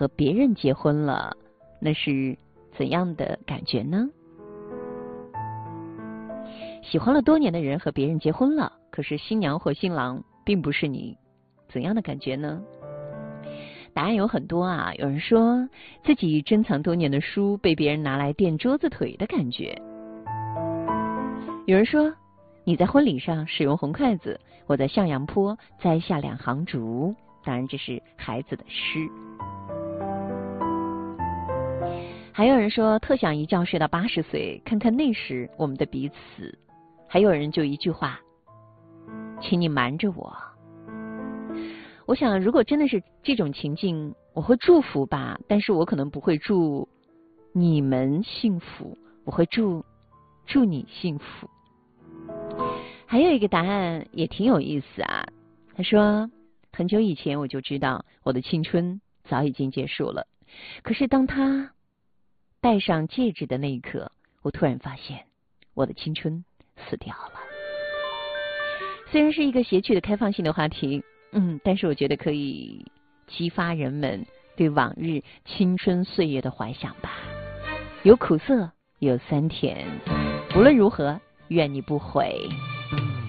和别人结婚了，那是怎样的感觉呢？喜欢了多年的人和别人结婚了，可是新娘或新郎并不是你，怎样的感觉呢？答案有很多啊，有人说自己珍藏多年的书被别人拿来垫桌子腿的感觉，有人说你在婚礼上使用红筷子，我在向阳坡栽下2行竹，当然这是孩子的诗。还有人说特想一觉睡到80岁，看看那时我们的彼此。还有人就一句话，请你瞒着我。我想如果真的是这种情境，我会祝福吧，但是我可能不会祝你们幸福，我会祝你幸福。还有一个答案也挺有意思啊，他说很久以前我就知道我的青春早已经结束了，可是当他戴上戒指的那一刻，我突然发现我的青春死掉了。虽然是一个谐趣的开放性的话题，但是我觉得可以激发人们对往日青春岁月的怀想吧，有苦涩有酸甜，无论如何愿你不悔。